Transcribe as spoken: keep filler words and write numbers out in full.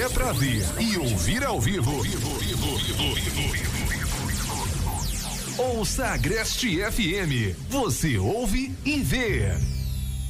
é pra ver e ouvir ao vivo. Ouça Agreste F M. Você ouve e vê.